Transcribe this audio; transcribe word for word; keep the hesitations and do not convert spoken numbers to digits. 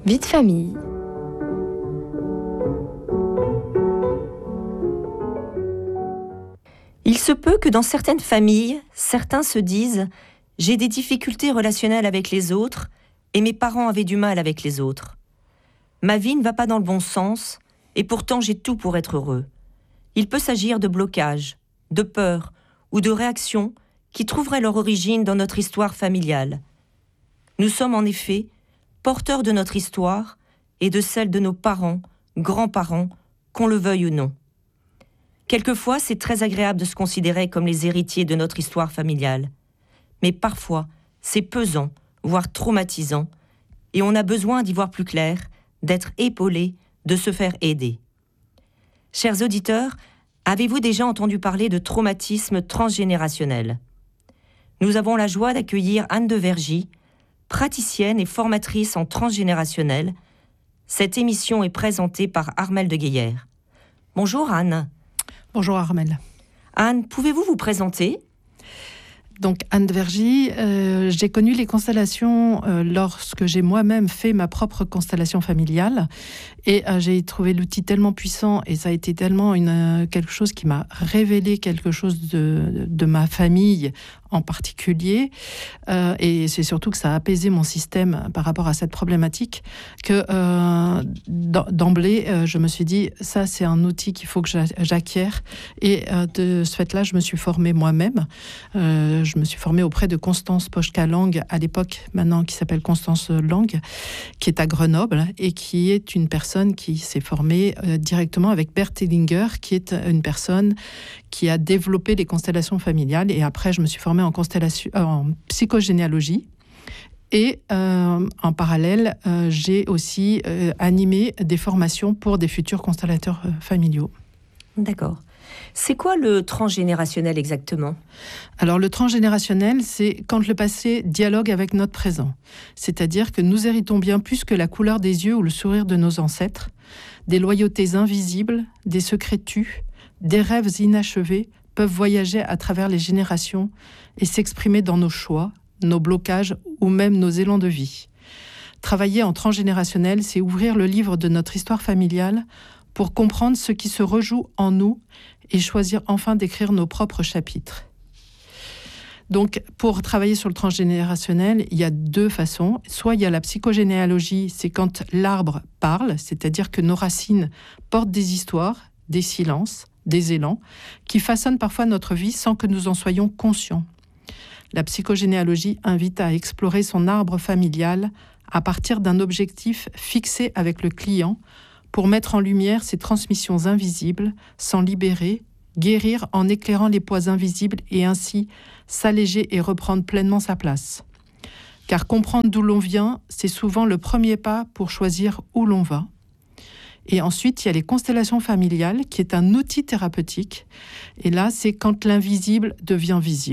Vie de famille. Il se peut que dans certaines familles, certains se disent « j'ai des difficultés relationnelles avec les autres et mes parents avaient du mal avec les autres. Ma vie ne va pas dans le bon sens et pourtant j'ai tout pour être heureux. » Il peut s'agir de blocages, de peurs ou de réactions qui trouveraient leur origine dans notre histoire familiale. Nous sommes en effet porteurs de notre histoire et de celle de nos parents, grands-parents, qu'on le veuille ou non. Quelquefois, c'est très agréable de se considérer comme les héritiers de notre histoire familiale. Mais parfois, c'est pesant, voire traumatisant, et on a besoin d'y voir plus clair, d'être épaulé, de se faire aider. Chers auditeurs, avez-vous déjà entendu parler de traumatisme transgénérationnel ? Nous avons la joie d'accueillir Anne de Vergy, praticienne et formatrice en transgénérationnel. Cette émission est présentée par Armelle de Guéillère. Bonjour Anne. Bonjour Armelle. Anne, pouvez-vous vous présenter ? Donc Anne de Vergy, euh, j'ai connu les constellations euh, lorsque j'ai moi-même fait ma propre constellation familiale et euh, j'ai trouvé l'outil tellement puissant et ça a été tellement une, euh, quelque chose qui m'a révélé quelque chose de, de ma famille en particulier euh, et c'est surtout que ça a apaisé mon système par rapport à cette problématique que euh, d'emblée euh, je me suis dit ça c'est un outil qu'il faut que j'acquière et euh, de ce fait-là je me suis formée moi-même. Euh, Je me suis formée auprès de Constance Pochka-Lang, à l'époque, maintenant qui s'appelle Constance Lang, qui est à Grenoble et qui est une personne qui s'est formée euh, directement avec Bert Hellinger, qui est une personne qui a développé les constellations familiales. Et après, je me suis formée en, constellation, euh, en psychogénéalogie. Et euh, en parallèle, euh, j'ai aussi euh, animé des formations pour des futurs constellateurs euh, familiaux. D'accord. C'est quoi le transgénérationnel exactement ? Alors le transgénérationnel, c'est quand le passé dialogue avec notre présent. C'est-à-dire que nous héritons bien plus que la couleur des yeux ou le sourire de nos ancêtres, des loyautés invisibles, des secrets tus, des rêves inachevés peuvent voyager à travers les générations et s'exprimer dans nos choix, nos blocages ou même nos élans de vie. Travailler en transgénérationnel, c'est ouvrir le livre de notre histoire familiale pour comprendre ce qui se rejoue en nous et choisir enfin d'écrire nos propres chapitres. Donc, pour travailler sur le transgénérationnel, il y a deux façons. Soit il y a la psychogénéalogie, c'est quand l'arbre parle, c'est-à-dire que nos racines portent des histoires, des silences, des élans, qui façonnent parfois notre vie sans que nous en soyons conscients. La psychogénéalogie invite à explorer son arbre familial à partir d'un objectif fixé avec le client, pour mettre en lumière ces transmissions invisibles, s'en libérer, guérir en éclairant les poids invisibles et ainsi s'alléger et reprendre pleinement sa place. Car comprendre d'où l'on vient, c'est souvent le premier pas pour choisir où l'on va. Et ensuite, il y a les constellations familiales, qui est un outil thérapeutique. Et là, c'est quand l'invisible devient visible.